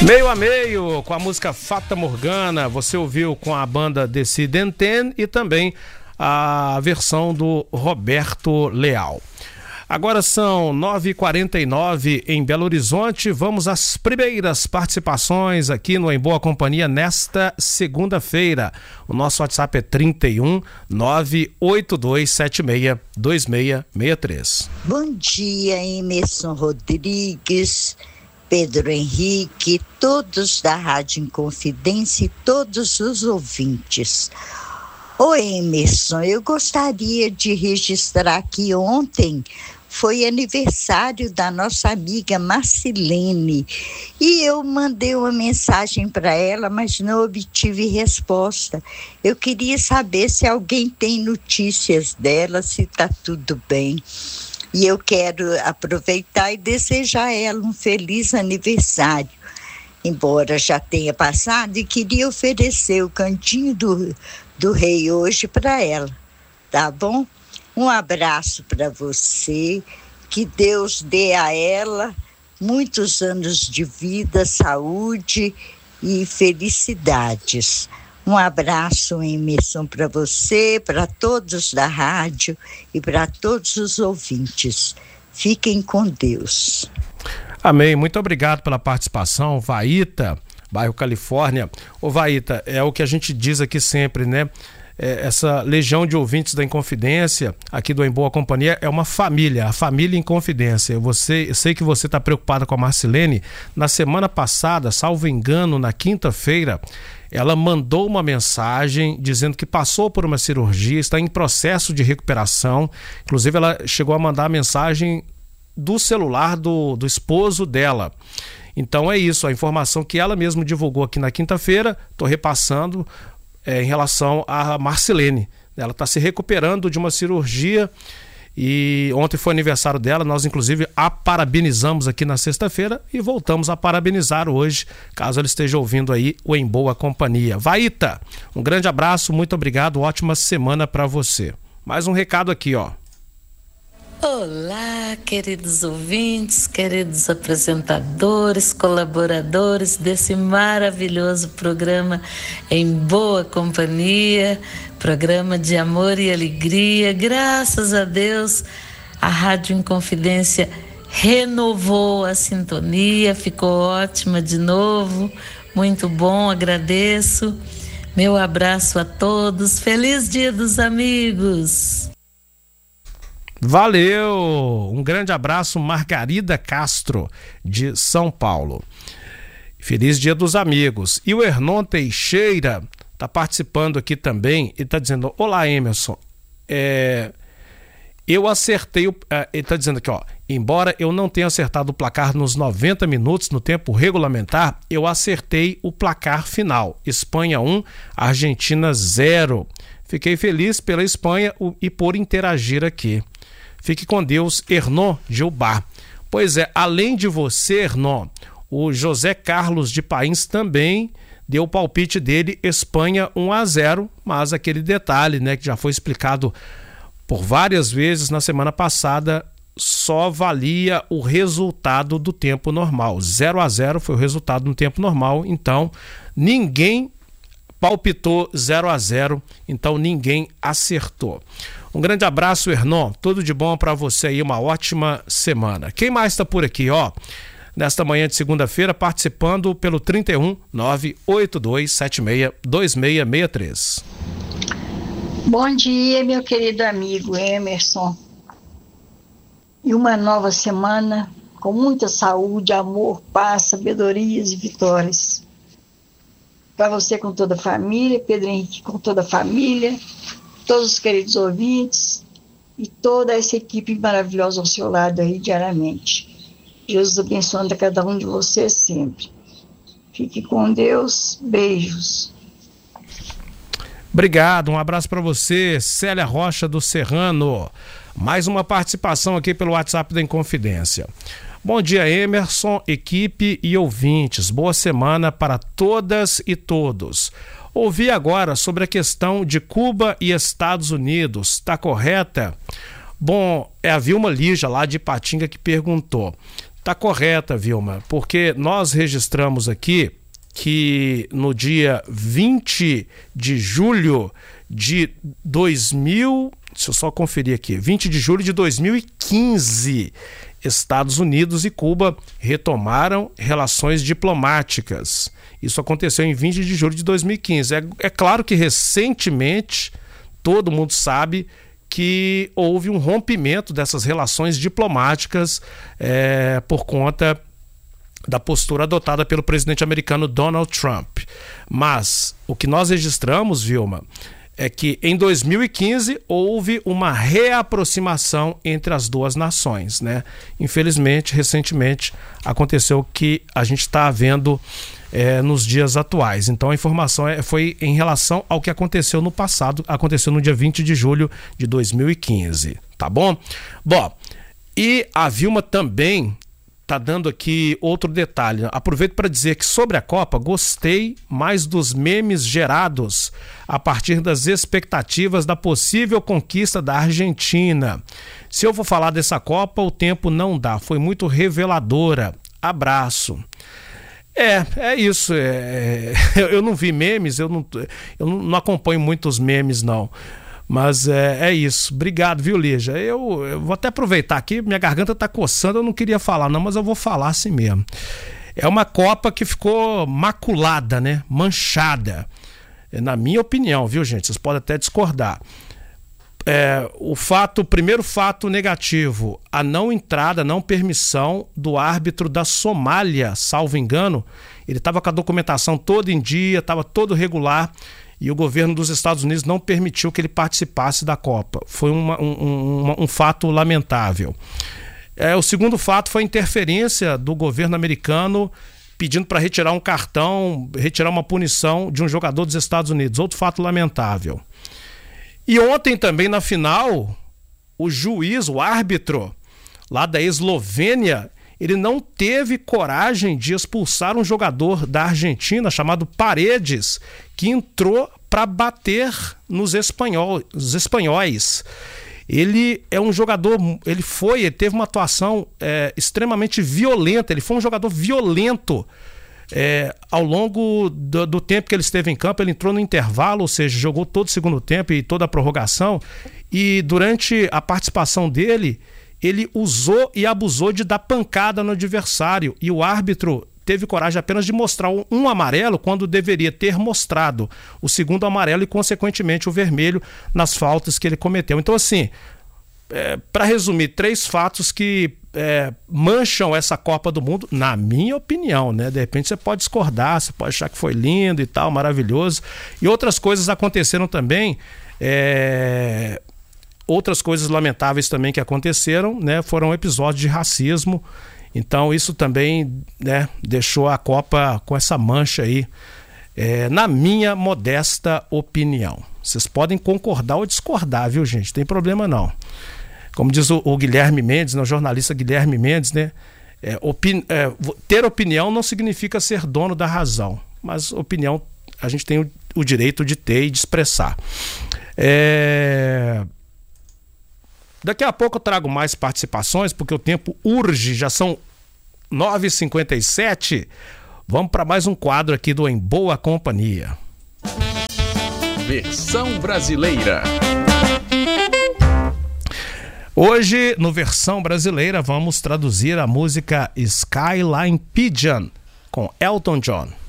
Meio a meio, com a música Fata Morgana, você ouviu com a banda Decidenten e também a versão do Roberto Leal. Agora são 9h49 em Belo Horizonte, vamos às primeiras participações aqui no Em Boa Companhia nesta segunda-feira. O nosso WhatsApp é 31 98276 2663. Bom dia, Emerson Rodrigues, Pedro Henrique, todos da Rádio Inconfidência e todos os ouvintes. Ô Emerson, eu gostaria de registrar que ontem foi aniversário da nossa amiga Marcilene e eu mandei uma mensagem para ela, mas não obtive resposta. Eu queria saber se alguém tem notícias dela, se está tudo bem. E eu quero aproveitar e desejar a ela um feliz aniversário, embora já tenha passado, e queria oferecer o Cantinho do Rei hoje para ela, tá bom? Um abraço para você, que Deus dê a ela muitos anos de vida, saúde e felicidades. Um abraço, Emerson, para você, para todos da rádio e para todos os ouvintes. Fiquem com Deus. Amém. Muito obrigado pela participação, Vaíta, bairro Califórnia. Ô Vaíta, é o que a gente diz aqui sempre, né? Essa legião de ouvintes da Inconfidência, aqui do Em Boa Companhia, é uma família, a família Inconfidência. Eu sei que você está preocupada com a Marcilene. Na semana passada, salvo engano, na quinta-feira, ela mandou uma mensagem dizendo que passou por uma cirurgia, está em processo de recuperação. Inclusive, ela chegou a mandar a mensagem do celular do esposo dela. Então é isso, a informação que ela mesma divulgou aqui na quinta-feira, estou repassando em relação à Marcilene. Ela está se recuperando de uma cirurgia e ontem foi aniversário dela, nós inclusive a parabenizamos aqui na sexta-feira e voltamos a parabenizar hoje, caso ela esteja ouvindo aí o Em Boa Companhia. Vaíta, um grande abraço, muito obrigado, ótima semana para você. Mais um recado aqui, ó. Olá, queridos ouvintes, queridos apresentadores, colaboradores desse maravilhoso programa Em Boa Companhia, programa de amor e alegria. Graças a Deus, a Rádio Inconfidência renovou a sintonia, ficou ótima de novo, muito bom, agradeço. Meu abraço a todos, feliz Dia dos Amigos! Valeu! Um grande abraço, Margarida Castro, de São Paulo. Feliz Dia dos Amigos. E o Hernon Teixeira está participando aqui também e está dizendo: olá, Emerson, eu acertei, ele está dizendo aqui, ó, embora eu não tenha acertado o placar nos 90 minutos, no tempo regulamentar, eu acertei o placar final. Espanha 1, Argentina 0. Fiquei feliz pela Espanha e por interagir aqui. Fique com Deus, Hernon Gilbar. Pois é, além de você, Hernon, o José Carlos de Pains também deu o palpite dele, Espanha 1-0, mas aquele detalhe, né, que já foi explicado por várias vezes na semana passada, só valia o resultado do tempo normal. 0-0 foi o resultado no tempo normal, então ninguém palpitou 0-0, então ninguém acertou. Um grande abraço, Hernon, tudo de bom para você aí, uma ótima semana. Quem mais está por aqui, ó? Nesta manhã de segunda-feira, participando pelo 31 98276 2663. Bom dia, meu querido amigo Emerson. E uma nova semana com muita saúde, amor, paz, sabedorias e vitórias. Para você com toda a família, Pedro Henrique com toda a família, todos os queridos ouvintes e toda essa equipe maravilhosa ao seu lado aí diariamente. Jesus abençoando a cada um de vocês sempre. Fique com Deus. Beijos. Obrigado, um abraço para você, Célia Rocha do Serrano. Mais uma participação aqui pelo WhatsApp da Inconfidência. Bom dia, Emerson, equipe e ouvintes. Boa semana para todas e todos. Ouvi agora sobre a questão de Cuba e Estados Unidos. Está correta? Bom, é a Vilma Lígia lá de Ipatinga que perguntou. Tá correta, Vilma, porque nós registramos aqui que no dia 20 de julho de 2000, deixa eu só conferir aqui, 20 de julho de 2015, Estados Unidos e Cuba retomaram relações diplomáticas. Isso aconteceu em 20 de julho de 2015. É claro que recentemente todo mundo sabe que houve um rompimento dessas relações diplomáticas por conta da postura adotada pelo presidente americano Donald Trump. Mas o que nós registramos, Vilma, é que em 2015 houve uma reaproximação entre as duas nações, né? Infelizmente, recentemente, aconteceu o que a gente está vendo nos dias atuais. Então a informação foi em relação ao que aconteceu no passado, aconteceu no dia 20 de julho de 2015, tá bom? Bom, e a Vilma também tá dando aqui outro detalhe. Aproveito para dizer que sobre a Copa, gostei mais dos memes gerados a partir das expectativas da possível conquista da Argentina. Se eu for falar dessa Copa, o tempo não dá. Foi muito reveladora. Abraço. É isso. Eu não vi memes, eu não acompanho muitos memes, não. Mas é isso. Obrigado, viu, Lígia? Eu vou até aproveitar aqui, minha garganta tá coçando, eu não queria falar não, mas eu vou falar assim mesmo. É uma Copa que ficou maculada, né? Manchada. Na minha opinião, viu, gente? Vocês podem até discordar. O primeiro fato negativo, a não permissão do árbitro da Somália, salvo engano. Ele estava com a documentação toda em dia, estava todo regular, e o governo dos Estados Unidos não permitiu que ele participasse da Copa. Foi um fato lamentável. O segundo fato foi a interferência do governo americano pedindo para retirar um cartão, retirar uma punição de um jogador dos Estados Unidos. Outro fato lamentável. E ontem também na final, o juiz, o árbitro lá da Eslovênia, ele não teve coragem de expulsar um jogador da Argentina chamado Paredes, que entrou para bater nos espanhóis. Ele é um jogador, ele teve uma atuação extremamente violenta, ele foi um jogador violento. Ao longo do tempo que ele esteve em campo, ele entrou no intervalo, ou seja, jogou todo o segundo tempo e toda a prorrogação, e durante a participação dele, ele usou e abusou de dar pancada no adversário, e o árbitro teve coragem apenas de mostrar um amarelo quando deveria ter mostrado o segundo amarelo e, consequentemente, o vermelho nas faltas que ele cometeu. Então, assim, para resumir, 3 fatos que mancham essa Copa do Mundo, na minha opinião, né? De repente você pode discordar, você pode achar que foi lindo e tal, maravilhoso. E outras coisas aconteceram também, outras coisas lamentáveis também que aconteceram, né? Foram episódios de racismo. Então isso também, né, deixou a Copa com essa mancha aí, na minha modesta opinião. Vocês podem concordar ou discordar, viu, gente? Não tem problema não. Como diz o Guilherme Mendes, né, o jornalista Guilherme Mendes, né? Ter opinião não significa ser dono da razão, mas opinião a gente tem o direito de ter e de expressar. Daqui a pouco eu trago mais participações, porque o tempo urge, já são 9h57. Vamos para mais um quadro aqui do Em Boa Companhia. Versão brasileira. Hoje, no Versão Brasileira, vamos traduzir a música Skyline Pigeon, com Elton John.